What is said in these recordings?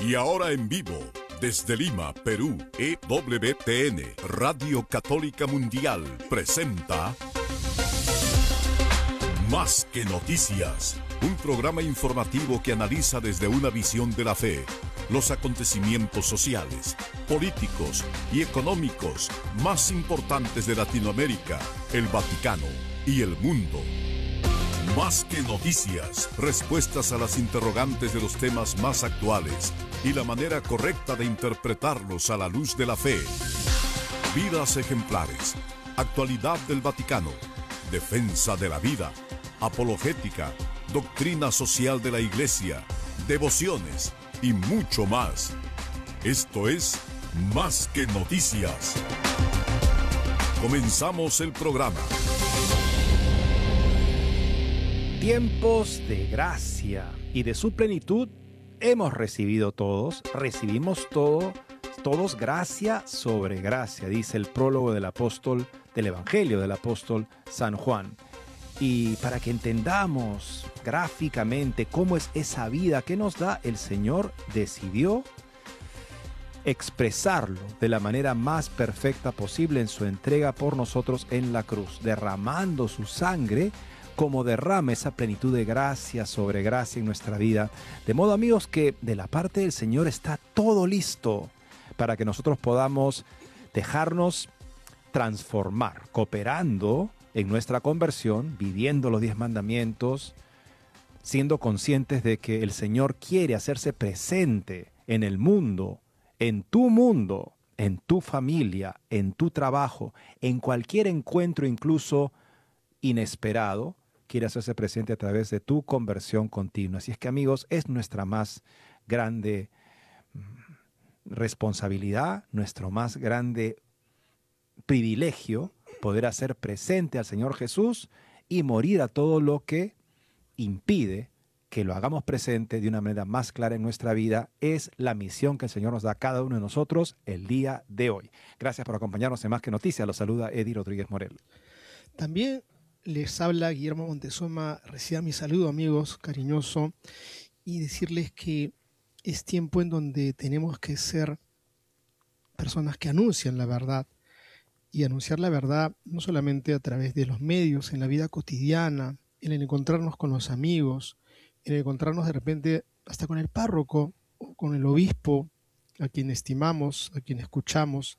Y ahora en vivo, desde Lima, Perú, EWTN, Radio Católica Mundial, presenta Más que Noticias, un programa informativo que analiza desde una visión de la fe los acontecimientos sociales, políticos y económicos más importantes de Latinoamérica, el Vaticano y el mundo. Más que noticias, respuestas a las interrogantes de los temas más actuales y la manera correcta de interpretarlos a la luz de la fe. Vidas ejemplares, actualidad del Vaticano, defensa de la vida, apologética, doctrina social de la Iglesia, devociones y mucho más. Esto es Más que Noticias. Comenzamos el programa. Tiempos de gracia y de su plenitud hemos recibido todos, recibimos todos gracia sobre gracia, dice el prólogo del Evangelio del apóstol San Juan. Y para que entendamos gráficamente cómo es esa vida que nos da, el Señor decidió expresarlo de la manera más perfecta posible en su entrega por nosotros en la cruz, derramando su sangre como derrama esa plenitud de gracia sobre gracia en nuestra vida. De modo, amigos, que de la parte del Señor está todo listo para que nosotros podamos dejarnos transformar, cooperando en nuestra conversión, viviendo los 10 mandamientos, siendo conscientes de que el Señor quiere hacerse presente en el mundo, en tu familia, en tu trabajo, en cualquier encuentro incluso inesperado, quiere hacerse presente a través de tu conversión continua. Así es que, amigos, es nuestra más grande responsabilidad, nuestro más grande privilegio poder hacer presente al Señor Jesús y morir a todo lo que impide que lo hagamos presente de una manera más clara en nuestra vida. Es la misión que el Señor nos da a cada uno de nosotros el día de hoy. Gracias por acompañarnos en Más que Noticias. Los saluda Eddie Rodríguez Morel. También les habla Guillermo Montezuma. Reciban mi saludo, amigos, cariñoso, y decirles que es tiempo en donde tenemos que ser personas que anuncian la verdad, y anunciar la verdad no solamente a través de los medios, en la vida cotidiana, en el encontrarnos con los amigos, en el encontrarnos de repente hasta con el párroco o con el obispo, a quien estimamos, a quien escuchamos,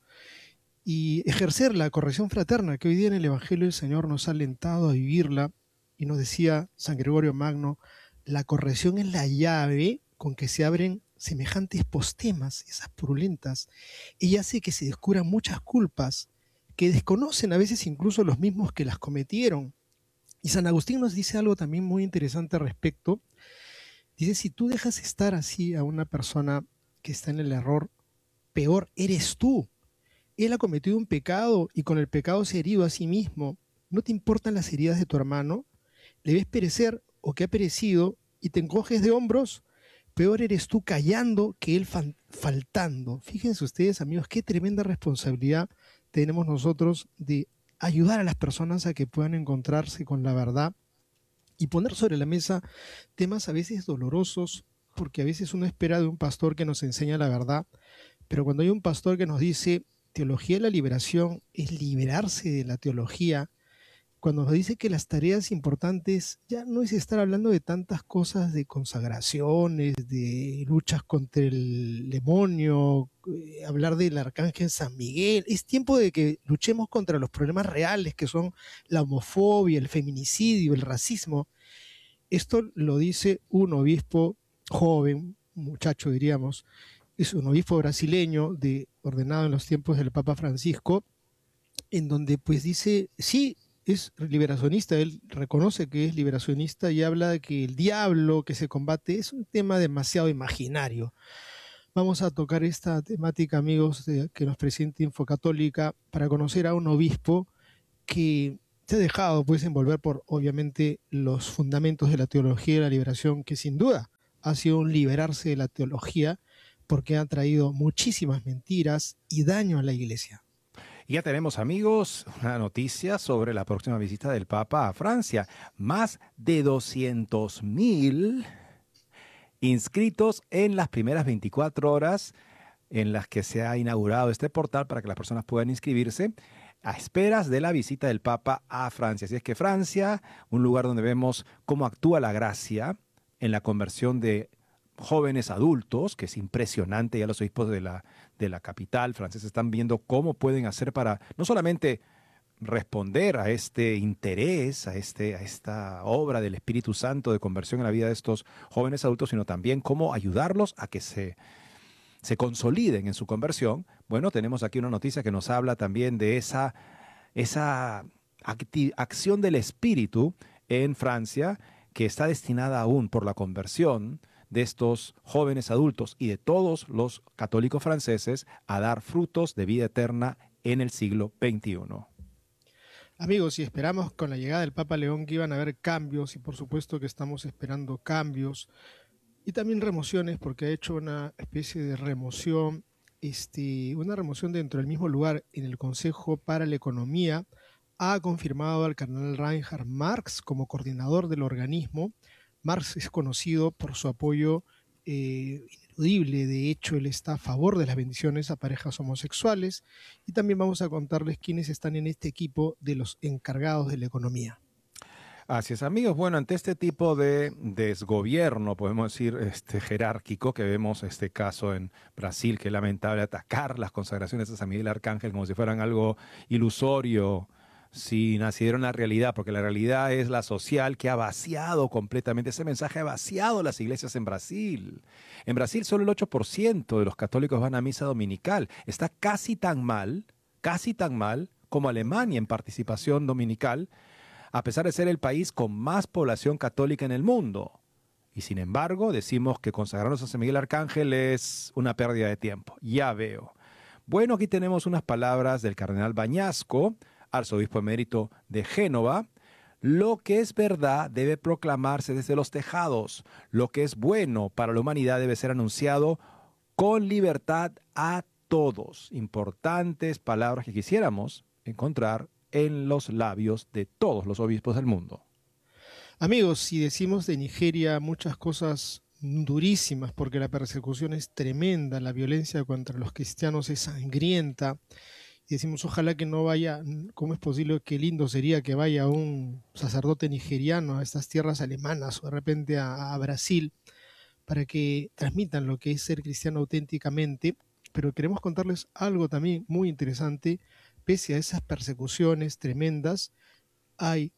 y ejercer la corrección fraterna que hoy día en el Evangelio del Señor nos ha alentado a vivirla. Y nos decía San Gregorio Magno, la corrección es la llave con que se abren semejantes postemas, esas purulentas. Ella hace que se descubran muchas culpas que desconocen a veces incluso los mismos que las cometieron. Y San Agustín nos dice algo también muy interesante al respecto. Dice, si tú dejas estar así a una persona que está en el error, peor eres tú. Él ha cometido un pecado y con el pecado se ha herido a sí mismo. ¿No te importan las heridas de tu hermano? ¿Le ves perecer o que ha perecido y te encoges de hombros? Peor eres tú callando que él faltando. Fíjense ustedes, amigos, qué tremenda responsabilidad tenemos nosotros de ayudar a las personas a que puedan encontrarse con la verdad y poner sobre la mesa temas a veces dolorosos, porque a veces uno espera de un pastor que nos enseña la verdad, pero cuando hay un pastor que nos dice teología de la liberación es liberarse de la teología, cuando nos dice que las tareas importantes ya no es estar hablando de tantas cosas de consagraciones, de luchas contra el demonio, hablar del arcángel San Miguel, es tiempo de que luchemos contra los problemas reales que son la homofobia, el feminicidio, el racismo. Esto lo dice un obispo joven, muchacho diríamos, es un obispo brasileño ordenado en los tiempos del Papa Francisco, en donde pues dice, sí, es liberacionista, él reconoce que es liberacionista y habla de que el diablo que se combate es un tema demasiado imaginario. Vamos a tocar esta temática, amigos, que nos presenta Infocatólica, para conocer a un obispo que se ha dejado pues envolver por, obviamente, los fundamentos de la teología de la liberación, que sin duda ha sido un liberarse de la teología, porque ha traído muchísimas mentiras y daño a la Iglesia. Y ya tenemos, amigos, una noticia sobre la próxima visita del Papa a Francia. Más de 200,000 inscritos en las primeras 24 horas en las que se ha inaugurado este portal para que las personas puedan inscribirse a esperas de la visita del Papa a Francia. Así es que Francia, un lugar donde vemos cómo actúa la gracia en la conversión de jóvenes adultos, que es impresionante. Ya los obispos de la capital francesa están viendo cómo pueden hacer para no solamente responder a este interés, a esta obra del Espíritu Santo de conversión en la vida de estos jóvenes adultos, sino también cómo ayudarlos a que se consoliden en su conversión. Bueno, tenemos aquí una noticia que nos habla también de esa acción del Espíritu en Francia, que está destinada aún por la conversión de estos jóvenes adultos y de todos los católicos franceses a dar frutos de vida eterna en el siglo XXI. Amigos, y esperamos con la llegada del Papa León que iban a haber cambios, y por supuesto que estamos esperando cambios y también remociones, porque ha hecho una especie de remoción, una remoción dentro del mismo lugar en el Consejo para la Economía. Ha confirmado al cardenal Reinhard Marx como coordinador del organismo. Marx es conocido por su apoyo ineludible. De hecho, él está a favor de las bendiciones a parejas homosexuales. Y también vamos a contarles quiénes están en este equipo de los encargados de la economía. Así es, amigos. Bueno, ante este tipo de desgobierno, podemos decir, jerárquico, que vemos este caso en Brasil, que es lamentable, atacar las consagraciones de San Miguel Arcángel como si fueran algo ilusorio, si nacieron la realidad, porque la realidad es la social, que ha vaciado completamente. Ese mensaje ha vaciado las iglesias en Brasil. En Brasil solo el 8% de los católicos van a misa dominical. Está casi tan mal como Alemania en participación dominical, a pesar de ser el país con más población católica en el mundo. Y sin embargo, decimos que consagrarnos a San Miguel Arcángel es una pérdida de tiempo. Ya veo. Bueno, aquí tenemos unas palabras del cardenal Bañasco, arzobispo emérito de Génova. Lo que es verdad debe proclamarse desde los tejados. Lo que es bueno para la humanidad debe ser anunciado con libertad a todos. Importantes palabras que quisiéramos encontrar en los labios de todos los obispos del mundo. Amigos, si decimos de Nigeria muchas cosas durísimas, porque la persecución es tremenda, la violencia contra los cristianos es sangrienta, y decimos ojalá que no vaya, ¿cómo es posible? Qué lindo sería que vaya un sacerdote nigeriano a estas tierras alemanas o de repente a Brasil para que transmitan lo que es ser cristiano auténticamente. Pero queremos contarles algo también muy interesante. Pese a esas persecuciones tremendas, hay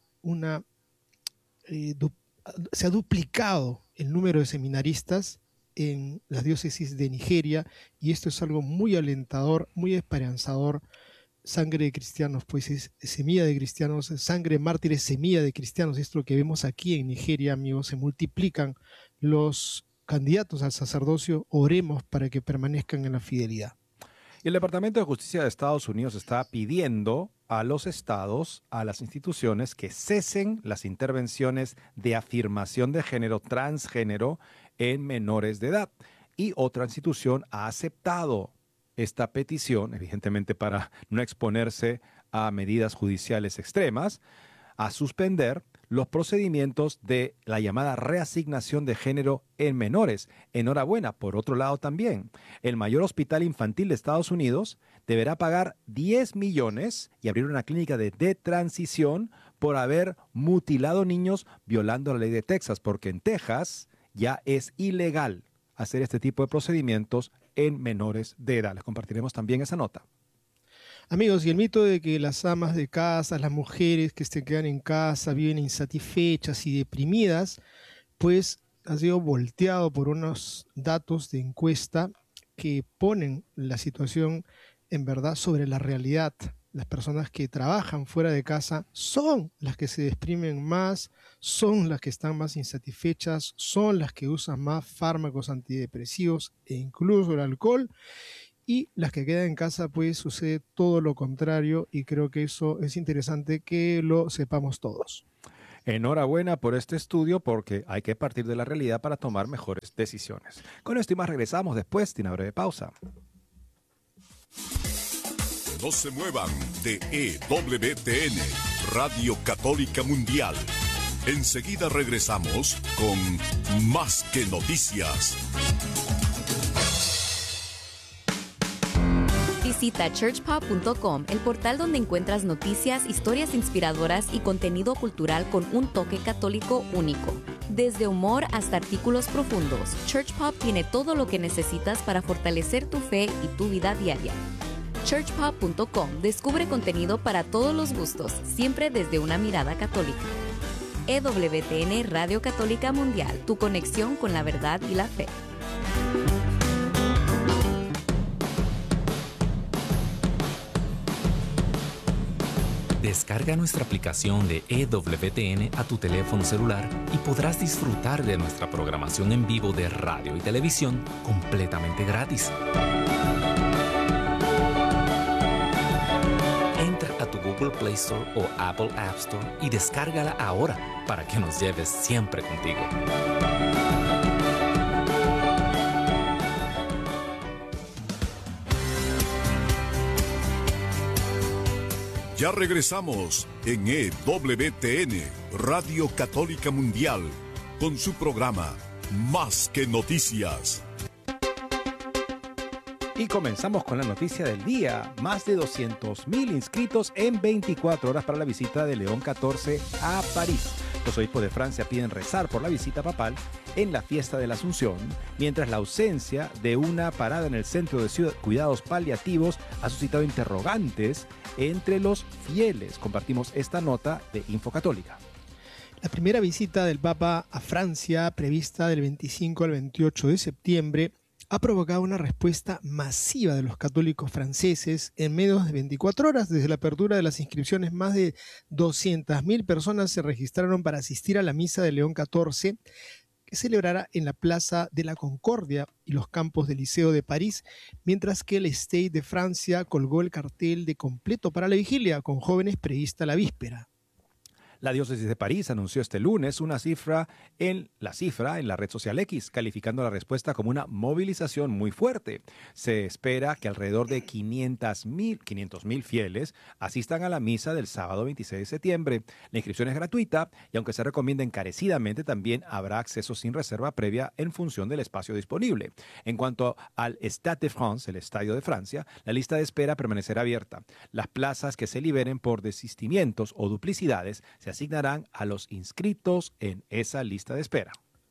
se ha duplicado el número de seminaristas en las diócesis de Nigeria, y esto es algo muy alentador, muy esperanzador. Sangre de cristianos, pues es semilla de cristianos, sangre de mártires, semilla de cristianos. Esto es lo que vemos aquí en Nigeria, amigos. Se multiplican los candidatos al sacerdocio. Oremos para que permanezcan en la fidelidad. Y el Departamento de Justicia de Estados Unidos está pidiendo a los estados, a las instituciones, que cesen las intervenciones de afirmación de género transgénero en menores de edad. Y otra institución ha aceptado esta petición, evidentemente para no exponerse a medidas judiciales extremas, a suspender los procedimientos de la llamada reasignación de género en menores. Enhorabuena. Por otro lado también, el mayor hospital infantil de Estados Unidos deberá pagar 10 millones y abrir una clínica de detransición por haber mutilado niños violando la ley de Texas, porque en Texas ya es ilegal hacer este tipo de procedimientos en menores de edad. Les compartiremos también esa nota. Amigos, y el mito de que las amas de casa, las mujeres que se quedan en casa, viven insatisfechas y deprimidas, pues ha sido volteado por unos datos de encuesta que ponen la situación en verdad sobre la realidad. Las personas que trabajan fuera de casa son las que se deprimen más, son las que están más insatisfechas, son las que usan más fármacos antidepresivos e incluso el alcohol. Y las que quedan en casa, pues sucede todo lo contrario, y creo que eso es interesante que lo sepamos todos. Enhorabuena por este estudio, porque hay que partir de la realidad para tomar mejores decisiones. Con esto y más regresamos después de una breve pausa. No se muevan de EWTN, Radio Católica Mundial. Enseguida regresamos con Más que Noticias. Visita churchpub.com, el portal donde encuentras noticias, historias inspiradoras y contenido cultural con un toque católico único. Desde humor hasta artículos profundos, ChurchPub tiene todo lo que necesitas para fortalecer tu fe y tu vida diaria. churchpub.com descubre contenido para todos los gustos, siempre desde una mirada católica. EWTN Radio Católica Mundial, tu conexión con la verdad y la fe. Descarga nuestra aplicación de EWTN a tu teléfono celular y podrás disfrutar de nuestra programación en vivo de radio y televisión completamente gratis. Entra a tu Google Play Store o Apple App Store y descárgala ahora para que nos lleves siempre contigo. Ya regresamos en EWTN, Radio Católica Mundial, con su programa Más que Noticias. Y comenzamos con la noticia del día. Más de 200,000 inscritos en 24 horas para la visita de León XIV a París. Los obispos de Francia piden rezar por la visita papal en la fiesta de la Asunción, mientras la ausencia de una parada en el Centro de Cuidados Paliativos ha suscitado interrogantes entre los fieles. Compartimos esta nota de Infocatólica. La primera visita del Papa a Francia, prevista del 25 al 28 de septiembre, ha provocado una respuesta masiva de los católicos franceses. En menos de 24 horas desde la apertura de las inscripciones, más de 200,000 personas se registraron para asistir a la misa de León XIV, que celebrará en la Plaza de la Concordia y los campos del Liceo de París, mientras que el Stade de Francia colgó el cartel de completo para la vigilia, con jóvenes prevista la víspera. La diócesis de París anunció este lunes una cifra en la red social X, calificando la respuesta como una movilización muy fuerte. Se espera que alrededor de 500,000 fieles asistan a la misa del sábado 26 de septiembre. La inscripción es gratuita y aunque se recomienda encarecidamente, también habrá acceso sin reserva previa en función del espacio disponible. En cuanto al Stade de France, el Estadio de Francia, la lista de espera permanecerá abierta. Las plazas que se liberen por desistimientos o duplicidades se asignarán a los inscritos en esa lista de espera.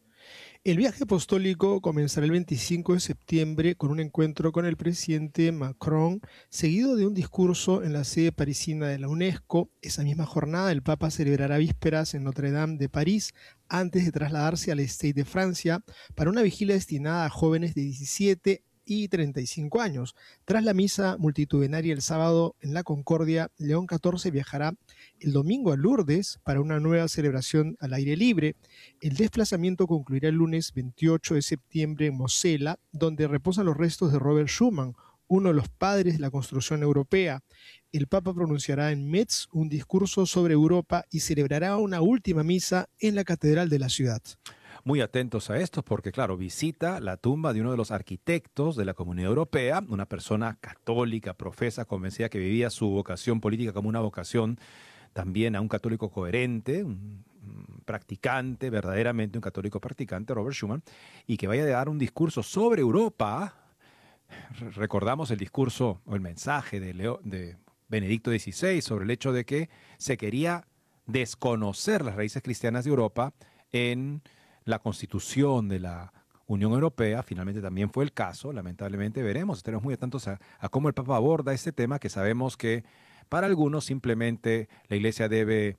El viaje apostólico comenzará el 25 de septiembre con un encuentro con el presidente Macron, seguido de un discurso en la sede parisina de la UNESCO. Esa misma jornada, el Papa celebrará vísperas en Notre Dame de París, antes de trasladarse al Stade de Francia para una vigilia destinada a jóvenes de 17 y 35 años. Tras la misa multitudinaria el sábado en la Concordia, León XIV viajará el domingo a Lourdes para una nueva celebración al aire libre. El desplazamiento concluirá el lunes 28 de septiembre en Mosela, donde reposan los restos de Robert Schuman, uno de los padres de la construcción europea. El Papa pronunciará en Metz un discurso sobre Europa y celebrará una última misa en la catedral de la ciudad. Muy atentos a esto porque, claro, visita la tumba de uno de los arquitectos de la Comunidad Europea, una persona católica, profesa, convencida que vivía su vocación política como una vocación también a un católico coherente, un practicante, verdaderamente un católico practicante, Robert Schuman, y que vaya a dar un discurso sobre Europa. Recordamos el discurso o el mensaje de Benedicto XVI sobre el hecho de que se quería desconocer las raíces cristianas de Europa en la Constitución de la Unión Europea. Finalmente también fue el caso, lamentablemente veremos, estaremos muy atentos a cómo el Papa aborda este tema, que sabemos que para algunos simplemente la Iglesia debe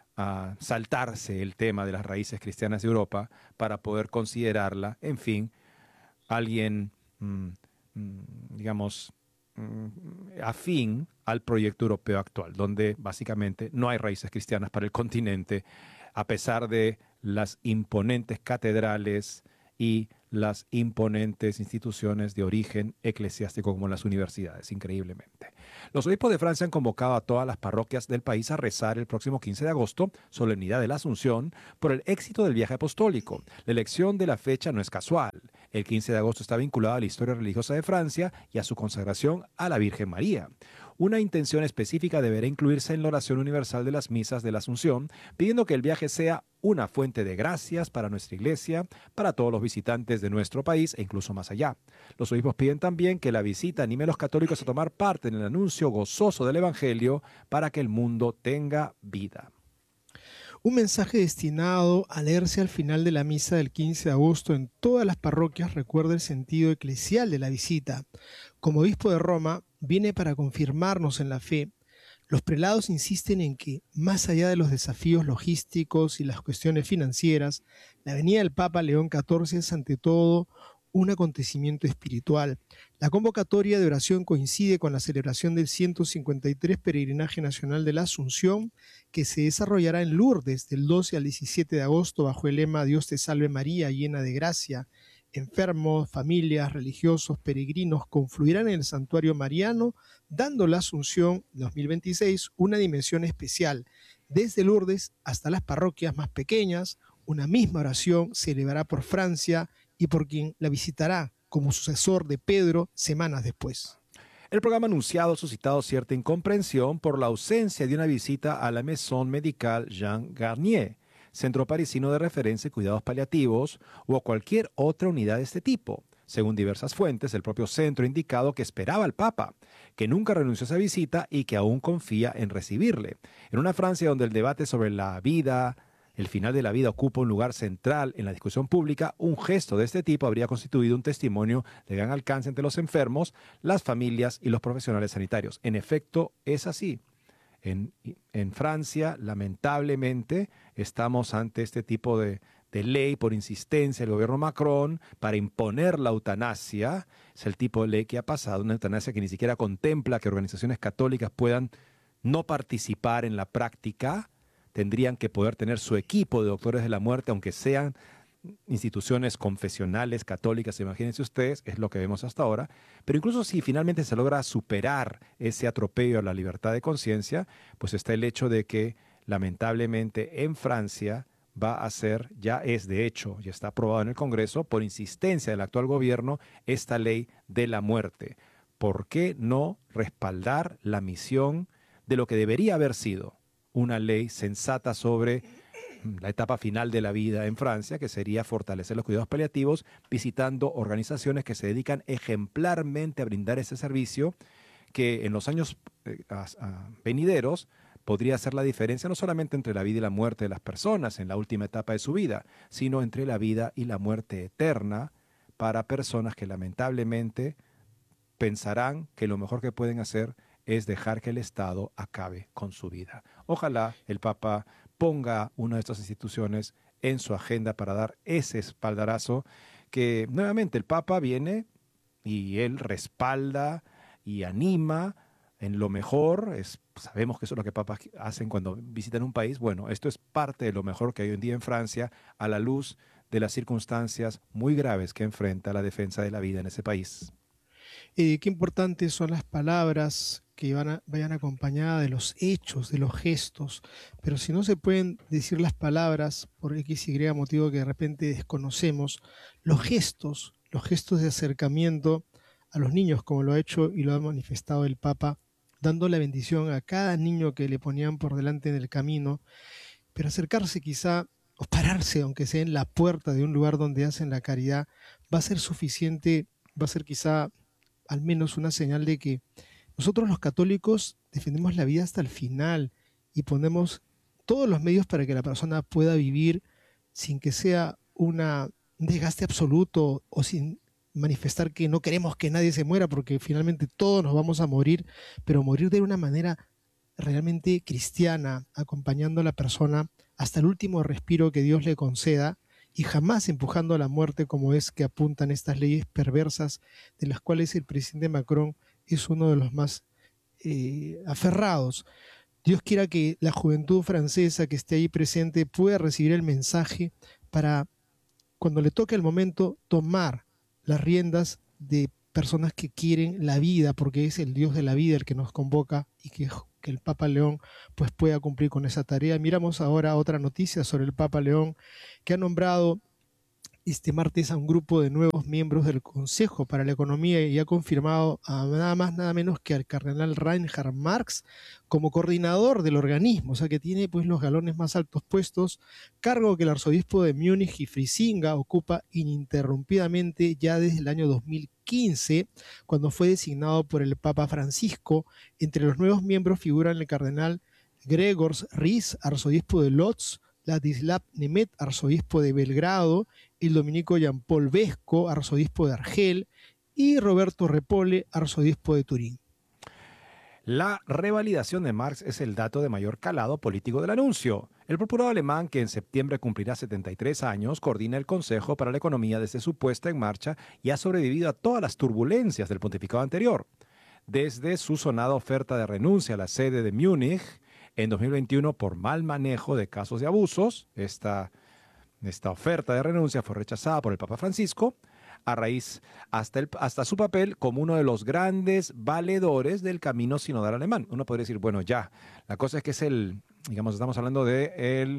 saltarse el tema de las raíces cristianas de Europa para poder considerarla, en fin, alguien, digamos, afín al proyecto europeo actual, donde básicamente no hay raíces cristianas para el continente, a pesar de las imponentes catedrales y las imponentes instituciones de origen eclesiástico como las universidades, increíblemente. Los obispos de Francia han convocado a todas las parroquias del país a rezar el próximo 15 de agosto, solemnidad de la Asunción, por el éxito del viaje apostólico. La elección de la fecha no es casual. El 15 de agosto está vinculado a la historia religiosa de Francia y a su consagración a la Virgen María. Una intención específica deberá incluirse en la oración universal de las misas de la Asunción, pidiendo que el viaje sea una fuente de gracias para nuestra iglesia, para todos los visitantes de nuestro país e incluso más allá. Los obispos piden también que la visita anime a los católicos a tomar parte en el anuncio gozoso del Evangelio para que el mundo tenga vida. Un mensaje destinado a leerse al final de la misa del 15 de agosto en todas las parroquias recuerda el sentido eclesial de la visita. Como obispo de Roma, viene para confirmarnos en la fe. Los prelados insisten en que, más allá de los desafíos logísticos y las cuestiones financieras, la venida del Papa León XIV es ante todo un acontecimiento espiritual. La convocatoria de oración coincide con la celebración del 153 Peregrinaje Nacional de la Asunción, que se desarrollará en Lourdes del 12 al 17 de agosto bajo el lema Dios te salve María, llena de gracia. Enfermos, familias, religiosos, peregrinos confluirán en el santuario mariano, dando la Asunción 2026 una dimensión especial. Desde Lourdes hasta las parroquias más pequeñas, una misma oración se elevará por Francia y por quien la visitará como sucesor de Pedro semanas después. El programa anunciado ha suscitado cierta incomprensión por la ausencia de una visita a la Maison Médicale Jean Garnier, centro parisino de referencia y cuidados paliativos, o a cualquier otra unidad de este tipo. Según diversas fuentes, el propio centro ha indicado que esperaba al Papa, que nunca renunció a esa visita y que aún confía en recibirle. En una Francia donde el debate sobre la vida, el final de la vida ocupa un lugar central en la discusión pública, un gesto de este tipo habría constituido un testimonio de gran alcance entre los enfermos, las familias y los profesionales sanitarios. En efecto, es así. En Francia, lamentablemente, estamos ante este tipo de ley por insistencia del gobierno Macron para imponer la eutanasia. Es el tipo de ley que ha pasado, una eutanasia que ni siquiera contempla que organizaciones católicas puedan no participar en la práctica. Tendrían que poder tener su equipo de doctores de la muerte, aunque sean instituciones confesionales, católicas, imagínense ustedes, es lo que vemos hasta ahora. Pero incluso si finalmente se logra superar ese atropello a la libertad de conciencia, pues está el hecho de que lamentablemente en Francia va a ser, ya es de hecho, ya está aprobado en el Congreso, por insistencia del actual gobierno, esta ley de la muerte. ¿Por qué no respaldar la misión de lo que debería haber sido una ley sensata sobre la etapa final de la vida en Francia, que sería fortalecer los cuidados paliativos, visitando organizaciones que se dedican ejemplarmente a brindar ese servicio, que en los años venideros podría hacer la diferencia no solamente entre la vida y la muerte de las personas en la última etapa de su vida, sino entre la vida y la muerte eterna para personas que lamentablemente pensarán que lo mejor que pueden hacer es dejar que el Estado acabe con su vida. Ojalá el Papa ponga una de estas instituciones en su agenda para dar ese espaldarazo que nuevamente el Papa viene y él respalda y anima en lo mejor. Sabemos que eso es lo que papas hacen cuando visitan un país. Bueno, esto es parte de lo mejor que hay hoy en día en Francia a la luz de las circunstancias muy graves que enfrenta la defensa de la vida en ese país. Qué importantes son las palabras que vayan acompañadas de los hechos, de los gestos, pero si no se pueden decir las palabras por X y motivo que de repente desconocemos, los gestos de acercamiento a los niños, como lo ha hecho y lo ha manifestado el Papa, dando la bendición a cada niño que le ponían por delante en el camino, pero acercarse quizá o pararse, aunque sea en la puerta de un lugar donde hacen la caridad, va a ser suficiente, va a ser quizá al menos una señal de que nosotros los católicos defendemos la vida hasta el final y ponemos todos los medios para que la persona pueda vivir sin que sea un desgaste absoluto o sin manifestar que no queremos que nadie se muera, porque finalmente todos nos vamos a morir, pero morir de una manera realmente cristiana, acompañando a la persona hasta el último respiro que Dios le conceda y jamás empujando a la muerte, como es que apuntan estas leyes perversas de las cuales el presidente Macron es uno de los más aferrados. Dios quiera que la juventud francesa que esté ahí presente pueda recibir el mensaje para, cuando le toque el momento, tomar las riendas de personas que quieren la vida, porque es el Dios de la vida el que nos convoca y que el Papa León pues pueda cumplir con esa tarea. Miramos ahora otra noticia sobre el Papa León, que ha nombrado este martes a un grupo de nuevos miembros del Consejo para la Economía y ha confirmado a nada más, nada menos que al cardenal Reinhard Marx como coordinador del organismo, o sea que tiene pues los galones más altos puestos, cargo que el arzobispo de Múnich y Frisinga ocupa ininterrumpidamente ya desde el año 2015, cuando fue designado por el Papa Francisco. Entre los nuevos miembros figuran el cardenal Gregors Ries, arzobispo de Lodz, Ladislav Nemet, arzobispo de Belgrado, el dominico Jean-Paul Vesco, arzobispo de Argel, y Roberto Repole, arzobispo de Turín. La revalidación de Marx es el dato de mayor calado político del anuncio. El procurador alemán, que en septiembre cumplirá 73 años, coordina el Consejo para la Economía desde su puesta en marcha y ha sobrevivido a todas las turbulencias del pontificado anterior. Desde su sonada oferta de renuncia a la sede de Múnich en 2021 por mal manejo de casos de abusos, esta oferta de renuncia fue rechazada por el Papa Francisco, a raíz hasta su papel como uno de los grandes valedores del camino sinodal alemán. Uno podría decir, bueno, ya, la cosa es que es estamos hablando de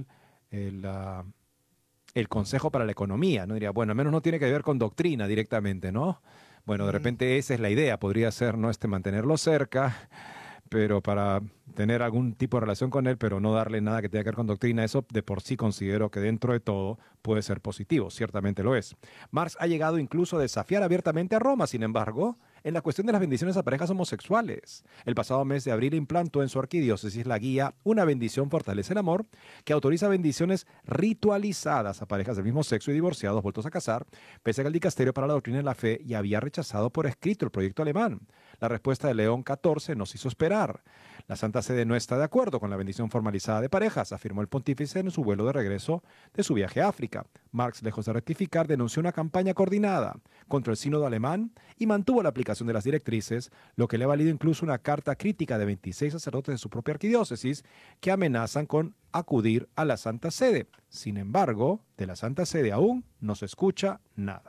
el Consejo para la Economía, ¿no? Diría, bueno, al menos no tiene que ver con doctrina directamente, ¿no? Bueno, de repente esa es la idea, podría ser, ¿no? Mantenerlo cerca, pero para tener algún tipo de relación con él, pero no darle nada que tenga que ver con doctrina, eso de por sí considero que dentro de todo puede ser positivo, ciertamente lo es. Marx ha llegado incluso a desafiar abiertamente a Roma, sin embargo, en la cuestión de las bendiciones a parejas homosexuales. El pasado mes de abril implantó en su arquidiócesis la guía Una bendición fortalece el amor, que autoriza bendiciones ritualizadas a parejas del mismo sexo y divorciados vueltos a casar, pese a que el Dicasterio para la Doctrina de la Fe ya había rechazado por escrito el proyecto alemán. La respuesta de León XIV nos hizo esperar. La Santa Sede no está de acuerdo con la bendición formalizada de parejas, afirmó el pontífice en su vuelo de regreso de su viaje a África. Marx, lejos de rectificar, denunció una campaña coordinada contra el sínodo alemán y mantuvo la aplicación de las directrices, lo que le ha valido incluso una carta crítica de 26 sacerdotes de su propia arquidiócesis que amenazan con acudir a la Santa Sede. Sin embargo, de la Santa Sede aún no se escucha nada.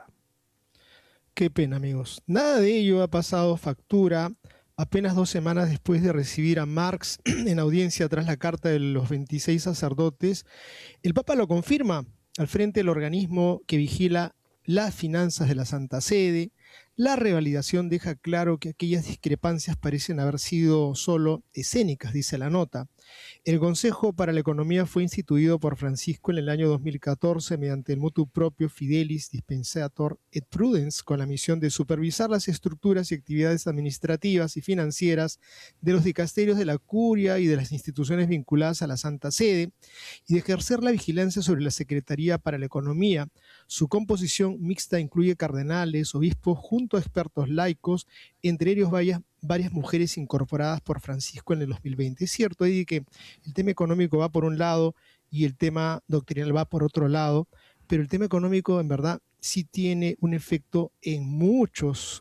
Qué pena, amigos. Nada de ello ha pasado factura apenas 2 semanas después de recibir a Marx en audiencia tras la carta de los 26 sacerdotes. El Papa lo confirma al frente del organismo que vigila las finanzas de la Santa Sede. La revalidación deja claro que aquellas discrepancias parecen haber sido solo escénicas, dice la nota. El Consejo para la Economía fue instituido por Francisco en el año 2014 mediante el motu proprio Fidelis Dispensator et Prudens, con la misión de supervisar las estructuras y actividades administrativas y financieras de los dicasterios de la Curia y de las instituciones vinculadas a la Santa Sede, y de ejercer la vigilancia sobre la Secretaría para la Economía. Su composición mixta incluye cardenales, obispos, junto a expertos laicos, entre ellos varias mujeres incorporadas por Francisco en el 2020. Es cierto, Eddie, que el tema económico va por un lado y el tema doctrinal va por otro lado, pero el tema económico en verdad sí tiene un efecto en muchos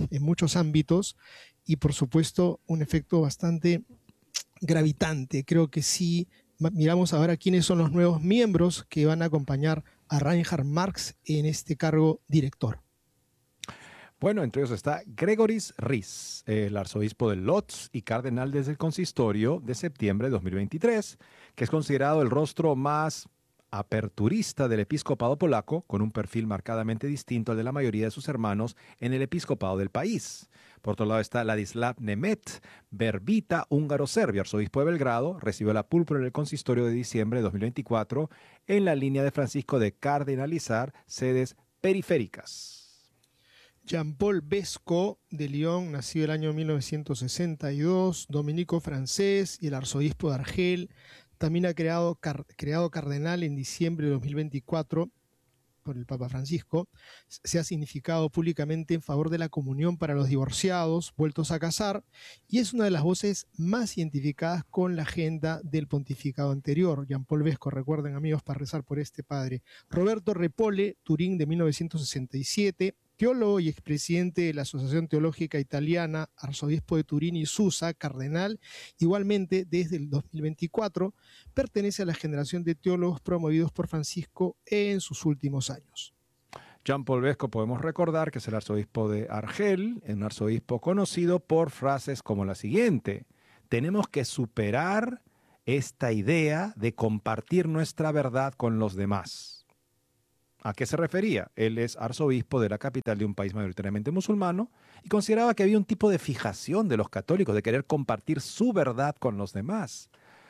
ámbitos y por supuesto un efecto bastante gravitante. Creo que sí, miramos ahora quiénes son los nuevos miembros que van a acompañar a Reinhard Marx en este cargo director. Bueno, entre ellos está Gregors Ries, el arzobispo de Lodz y cardenal desde el consistorio de septiembre de 2023, que es considerado el rostro más aperturista del episcopado polaco, con un perfil marcadamente distinto al de la mayoría de sus hermanos en el episcopado del país. Por otro lado está Ladislav Nemet, verbita húngaro-serbio, arzobispo de Belgrado, recibió la púrpura en el consistorio de diciembre de 2024 en la línea de Francisco de cardenalizar sedes periféricas. Jean-Paul Vesco, de Lyon, nacido el año 1962, dominico francés y el arzobispo de Argel, también ha creado cardenal en diciembre de 2024 por el Papa Francisco. Se ha significado públicamente en favor de la comunión para los divorciados vueltos a casar y es una de las voces más identificadas con la agenda del pontificado anterior. Jean-Paul Vesco, recuerden, amigos, para rezar por este padre. Roberto Repole, Turín, de 1967, teólogo y expresidente de la Asociación Teológica Italiana, arzobispo de Turín y Susa, cardenal, igualmente desde el 2024, pertenece a la generación de teólogos promovidos por Francisco en sus últimos años. Jean-Paul Vesco, podemos recordar que es el arzobispo de Argel, un arzobispo conocido por frases como la siguiente: tenemos que superar esta idea de compartir nuestra verdad con los demás. ¿A qué se refería? Él es arzobispo de la capital de un país mayoritariamente musulmano y consideraba que había un tipo de fijación de los católicos de querer compartir su verdad con los demás.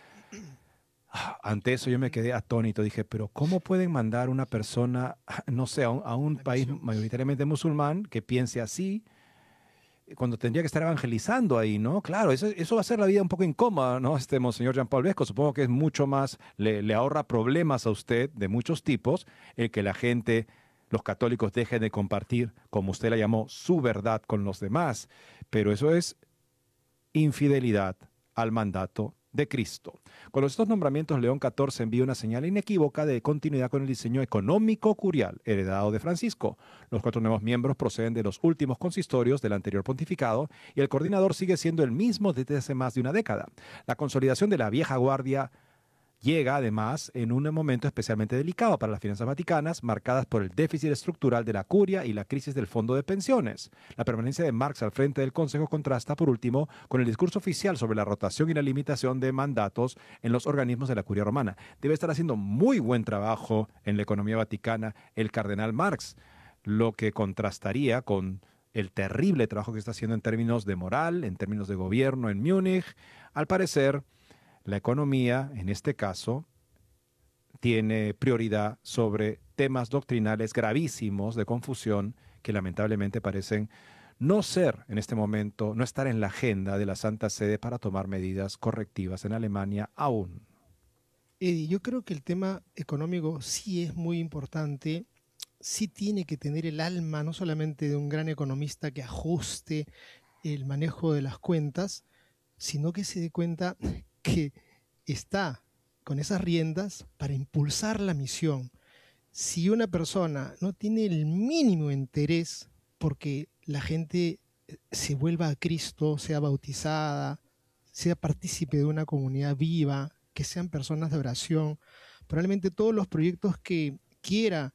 Ante eso yo me quedé atónito. Dije, pero ¿cómo pueden mandar una persona, no sé, a un país mayoritariamente musulmán que piense así cuando tendría que estar evangelizando ahí, ¿no? Claro, eso va a hacer la vida un poco incómoda, ¿no? Monseñor Jean-Paul Vesco, supongo que es mucho más, le ahorra problemas a usted de muchos tipos el que la gente, los católicos dejen de compartir, como usted la llamó, su verdad con los demás. Pero eso es infidelidad al mandato de Cristo. Con estos nombramientos, León XIV envía una señal inequívoca de continuidad con el diseño económico curial heredado de Francisco. Los 4 nuevos miembros proceden de los últimos consistorios del anterior pontificado y el coordinador sigue siendo el mismo desde hace más de una década. La consolidación de la vieja guardia llega, además, en un momento especialmente delicado para las finanzas vaticanas, marcadas por el déficit estructural de la curia y la crisis del fondo de pensiones. La permanencia de Marx al frente del Consejo contrasta, por último, con el discurso oficial sobre la rotación y la limitación de mandatos en los organismos de la curia romana. Debe estar haciendo muy buen trabajo en la economía vaticana el cardenal Marx, lo que contrastaría con el terrible trabajo que está haciendo en términos de moral, en términos de gobierno en Múnich. Al parecer, la economía, en este caso, tiene prioridad sobre temas doctrinales gravísimos de confusión que lamentablemente parecen no ser en este momento, no estar en la agenda de la Santa Sede para tomar medidas correctivas en Alemania aún. Eddie, yo creo que el tema económico sí es muy importante, sí tiene que tener el alma no solamente de un gran economista que ajuste el manejo de las cuentas, sino que se dé cuenta que está con esas riendas para impulsar la misión. Si una persona no tiene el mínimo interés porque la gente se vuelva a Cristo, sea bautizada, sea partícipe de una comunidad viva, que sean personas de oración, probablemente todos los proyectos que quiera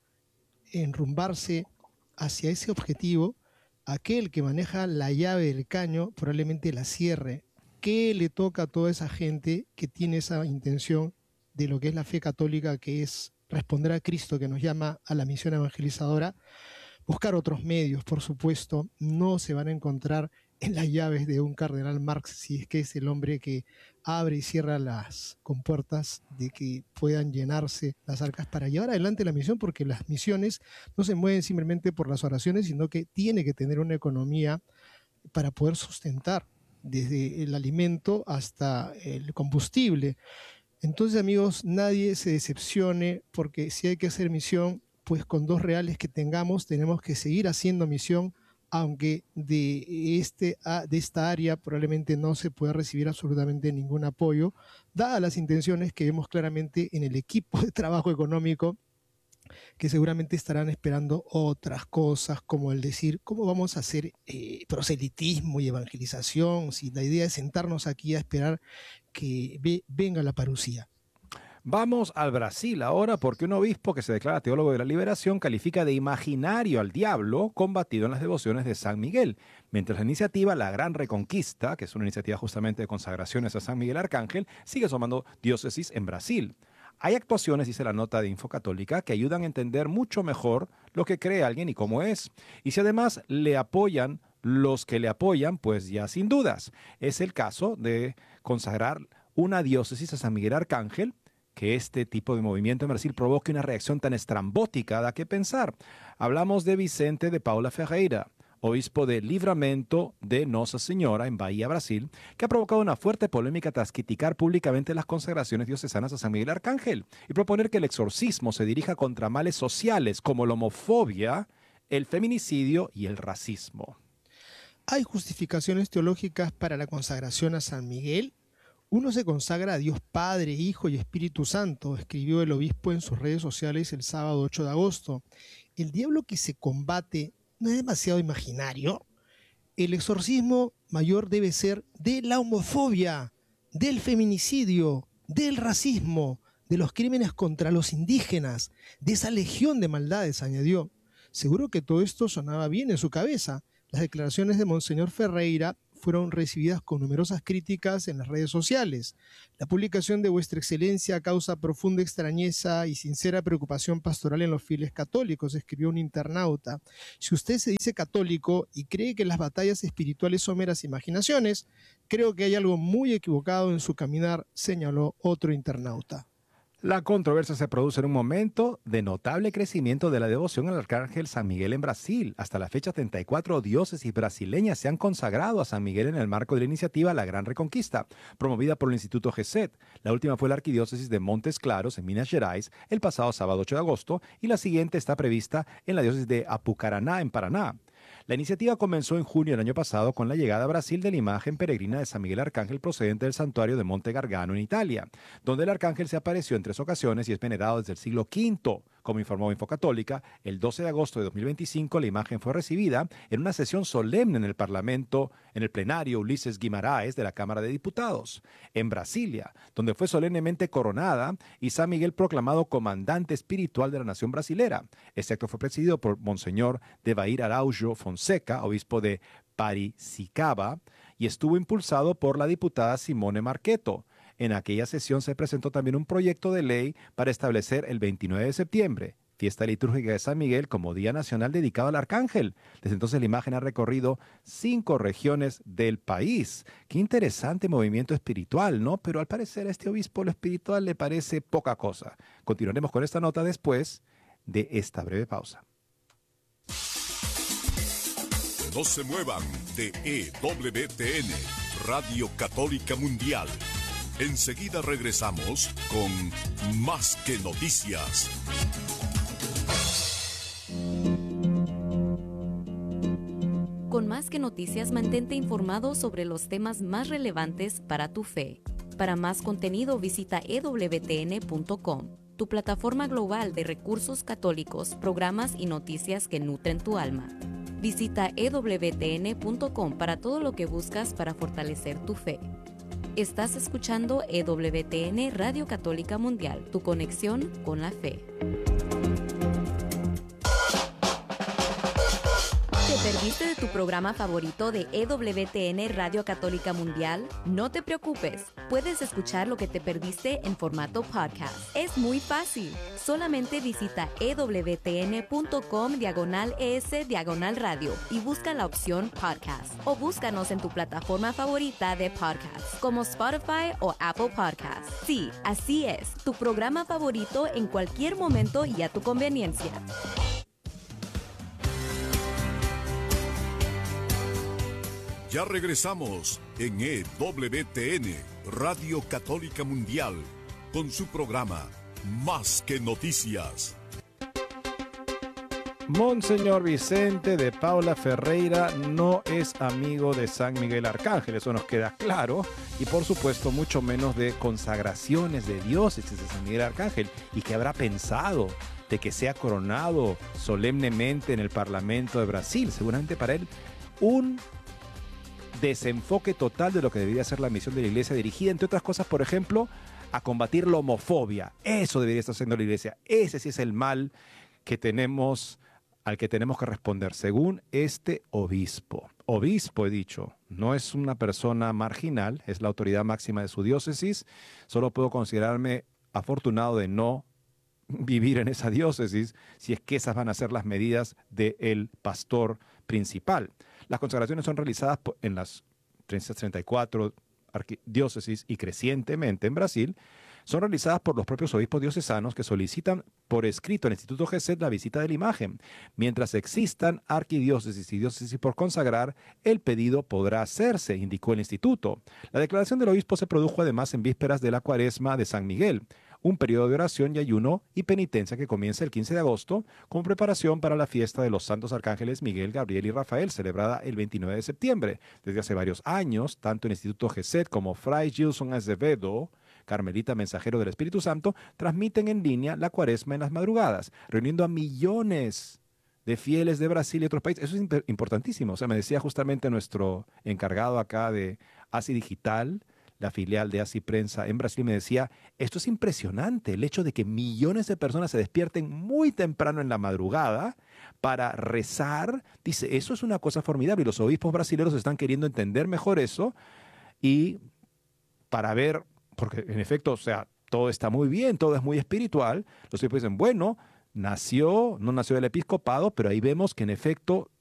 enrumbarse hacia ese objetivo, aquel que maneja la llave del caño probablemente la cierre. ¿Qué le toca a toda esa gente que tiene esa intención de lo que es la fe católica, que es responder a Cristo, que nos llama a la misión evangelizadora? Buscar otros medios, por supuesto. No se van a encontrar en las llaves de un cardenal Marx, si es que es el hombre que abre y cierra las compuertas de que puedan llenarse las arcas para llevar adelante la misión, porque las misiones no se mueven simplemente por las oraciones, sino que tiene que tener una economía para poder sustentar desde el alimento hasta el combustible. Entonces, amigos, nadie se decepcione, porque si hay que hacer misión, pues con 2 reales que tengamos, tenemos que seguir haciendo misión, aunque de esta área probablemente no se pueda recibir absolutamente ningún apoyo, dadas las intenciones que vemos claramente en el equipo de trabajo económico, que seguramente estarán esperando otras cosas, como el decir, ¿cómo vamos a hacer proselitismo y evangelización si la idea es sentarnos aquí a esperar que venga la parucía? Vamos al Brasil ahora, porque un obispo que se declara teólogo de la liberación califica de imaginario al diablo combatido en las devociones de San Miguel, mientras la iniciativa La Gran Reconquista, que es una iniciativa justamente de consagraciones a San Miguel Arcángel, sigue sumando diócesis en Brasil. Hay actuaciones, dice la nota de Infocatólica, que ayudan a entender mucho mejor lo que cree alguien y cómo es. Y si además le apoyan los que le apoyan, pues ya sin dudas. Es el caso de consagrar una diócesis a San Miguel Arcángel, que este tipo de movimiento en Brasil provoque una reacción tan estrambótica, da que pensar. Hablamos de Vicente de Paula Ferreira, obispo de Livramento de Nossa Senhora en Bahía, Brasil, que ha provocado una fuerte polémica tras criticar públicamente las consagraciones diocesanas a San Miguel Arcángel y proponer que el exorcismo se dirija contra males sociales como la homofobia, el feminicidio y el racismo. ¿Hay justificaciones teológicas para la consagración a San Miguel? Uno se consagra a Dios Padre, Hijo y Espíritu Santo, escribió el obispo en sus redes sociales el sábado 8 de agosto. El diablo que se combate no es demasiado imaginario. El exorcismo mayor debe ser de la homofobia, del feminicidio, del racismo, de los crímenes contra los indígenas, de esa legión de maldades, añadió. Seguro que todo esto sonaba bien en su cabeza. Las declaraciones de Monseñor Ferreira fueron recibidas con numerosas críticas en las redes sociales. La publicación de Vuestra Excelencia causa profunda extrañeza y sincera preocupación pastoral en los fieles católicos, escribió un internauta. Si usted se dice católico y cree que las batallas espirituales son meras imaginaciones, creo que hay algo muy equivocado en su caminar, señaló otro internauta. La controversia se produce en un momento de notable crecimiento de la devoción al arcángel San Miguel en Brasil. Hasta la fecha, 34 diócesis brasileñas se han consagrado a San Miguel en el marco de la iniciativa La Gran Reconquista, promovida por el Instituto GESET. La última fue la arquidiócesis de Montes Claros, en Minas Gerais, el pasado sábado 8 de agosto, y la siguiente está prevista en la diócesis de Apucarana, en Paraná. La iniciativa comenzó en junio del año pasado con la llegada a Brasil de la imagen peregrina de San Miguel Arcángel procedente del santuario de Monte Gargano en Italia, donde el arcángel se apareció en 3 ocasiones y es venerado desde el siglo V. Como informó Infocatólica, el 12 de agosto de 2025 la imagen fue recibida en una sesión solemne en el Parlamento, en el plenario Ulises Guimaraes de la Cámara de Diputados, en Brasilia, donde fue solemnemente coronada y San Miguel proclamado comandante espiritual de la nación brasilera. Este acto fue presidido por Monseñor Devair Araújo Fonseca, obispo de Paricicaba, y estuvo impulsado por la diputada Simone Marqueto. En aquella sesión se presentó también un proyecto de ley para establecer el 29 de septiembre, fiesta litúrgica de San Miguel, como Día Nacional dedicado al Arcángel. Desde entonces la imagen ha recorrido 5 regiones del país. Qué interesante movimiento espiritual, ¿no? Pero al parecer a este obispo lo espiritual le parece poca cosa. Continuaremos con esta nota después de esta breve pausa. No se muevan de EWTN, Radio Católica Mundial. Enseguida regresamos con Más que Noticias. Con Más que Noticias, mantente informado sobre los temas más relevantes para tu fe. Para más contenido, visita ewtn.com, tu plataforma global de recursos católicos, programas y noticias que nutren tu alma. Visita ewtn.com para todo lo que buscas para fortalecer tu fe. Estás escuchando EWTN Radio Católica Mundial, tu conexión con la fe. ¿Te perdiste de tu programa favorito de EWTN Radio Católica Mundial? No te preocupes, puedes escuchar lo que te perdiste en formato podcast. Es muy fácil, solamente visita ewtn.com/es/radio y busca la opción podcast. O búscanos en tu plataforma favorita de podcast, como Spotify o Apple Podcasts. Sí, así es, tu programa favorito en cualquier momento y a tu conveniencia. Ya regresamos en EWTN, Radio Católica Mundial, con su programa Más que Noticias. Monseñor Vicente de Paula Ferreira no es amigo de San Miguel Arcángel, eso nos queda claro, y por supuesto mucho menos de consagraciones de diócesis de San Miguel Arcángel. ¿Y qué habrá pensado de que sea coronado solemnemente en el Parlamento de Brasil? Seguramente para él un desenfoque total de lo que debería ser la misión de la Iglesia, dirigida, entre otras cosas, por ejemplo, a combatir la homofobia. Eso debería estar haciendo la Iglesia. Ese sí es el mal que tenemos, al que tenemos que responder, según este obispo. Obispo, he dicho, no es una persona marginal, es la autoridad máxima de su diócesis. Solo puedo considerarme afortunado de no vivir en esa diócesis, si es que esas van a ser las medidas del pastor principal. Las consagraciones son realizadas en las 334 diócesis y crecientemente en Brasil. Son realizadas por los propios obispos diocesanos que solicitan por escrito al Instituto GESET la visita de la imagen. Mientras existan arquidiócesis y diócesis por consagrar, el pedido podrá hacerse, indicó el instituto. La declaración del obispo se produjo además en vísperas de la Cuaresma de San Miguel, un periodo de oración y ayuno y penitencia que comienza el 15 de agosto como preparación para la fiesta de los santos arcángeles Miguel, Gabriel y Rafael, celebrada el 29 de septiembre. Desde hace varios años, tanto el Instituto GESET como Fray Gilson Azevedo, carmelita mensajero del Espíritu Santo, transmiten en línea la Cuaresma en las madrugadas, reuniendo a millones de fieles de Brasil y otros países. Eso es importantísimo. O sea, me decía justamente nuestro encargado acá de ASI Digital, la filial de Así Prensa en Brasil, me decía, esto es impresionante, el hecho de que millones de personas se despierten muy temprano en la madrugada para rezar. Dice, eso es una cosa formidable y los obispos brasileños están queriendo entender mejor eso y para ver, porque en efecto, o sea, todo está muy bien, todo es muy espiritual. Los obispos dicen, bueno, no nació del episcopado, pero ahí vemos que en efecto